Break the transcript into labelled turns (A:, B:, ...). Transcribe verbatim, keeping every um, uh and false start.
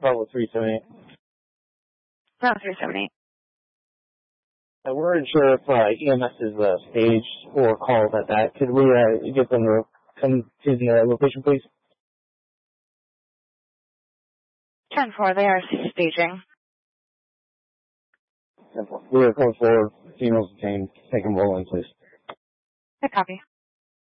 A: Bravo three seven eight.
B: Bravo three seven eight.
A: Uh, we're unsure if uh, E M S is uh, staged or called at that. Could we uh, get them to come to the uh, location, please?
B: ten four, they are staging.
A: ten four. We are close forward. Females detained. Take them roll in, please.
B: Good copy.